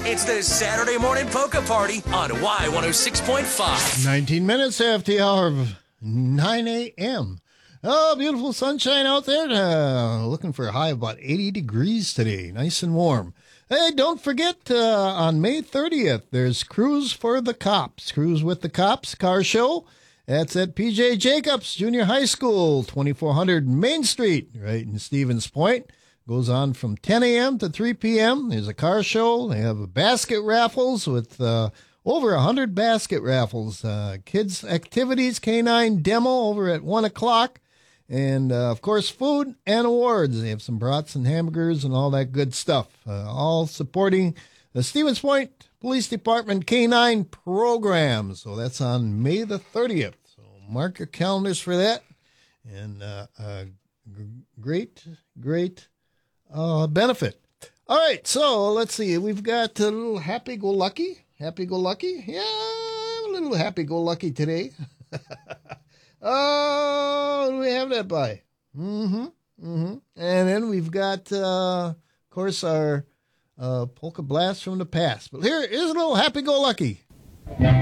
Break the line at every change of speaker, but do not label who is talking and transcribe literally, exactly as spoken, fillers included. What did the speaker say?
It's the Saturday Morning Polka Party on Y one oh six point five.
nineteen minutes after the hour of nine a.m. Oh, beautiful sunshine out there. Uh, looking for a high of about eighty degrees today. Nice and warm. Hey, don't forget, uh, on May thirtieth, there's Cruise for the Cops. Cruise with the Cops car show. That's at P J Jacobs Junior High School, twenty-four hundred Main Street, right in Stevens Point. Goes on from ten a.m. to three p.m. There's a car show. They have basket raffles with uh, over one hundred basket raffles. Uh, kids' activities, canine demo over at one o'clock. And, uh, of course, food and awards. They have some brats and hamburgers and all that good stuff. Uh, all supporting the Stevens Point Police Department canine program. So that's on May the thirtieth. So mark your calendars for that. And uh, uh, g- great, great uh, benefit. All right, so let's see. We've got a little happy-go-lucky. Happy-go-lucky? Yeah, a little happy-go-lucky today. Oh, do we have that by? Mm-hmm, mm-hmm. And then we've got, uh, of course, our uh, polka blast from the past. But here is a little happy-go-lucky.